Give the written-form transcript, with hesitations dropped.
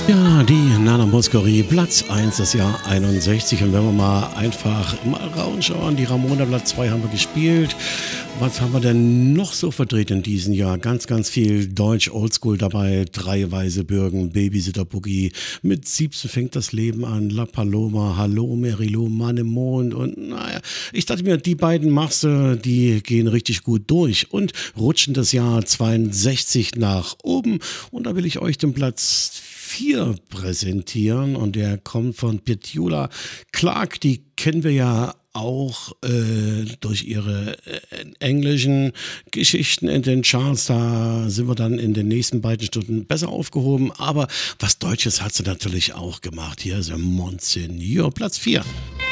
Ja, die Nana Mouskouri, Platz 1, das Jahr 61. Und wenn wir mal rausschauen, die Ramona Platz 2 haben wir gespielt. Was haben wir denn noch so vertreten in diesem Jahr? Ganz, ganz viel Deutsch Oldschool dabei. Drei Weise Bürgen, Babysitter Boogie. Mit 17 fängt das Leben an. La Paloma, Hallo Merilu, Mann im Mond. Und naja, ich dachte mir, die beiden machst du, die gehen richtig gut durch und rutschen das Jahr 62 nach oben. Und da will ich euch den Platz 4 präsentieren und der kommt von Petula Clark. Die kennen wir ja auch durch ihre englischen Geschichten in den Charts. Da sind wir dann in den nächsten beiden Stunden besser aufgehoben. Aber was Deutsches hat sie natürlich auch gemacht. Hier ist Monsignor, Platz 4.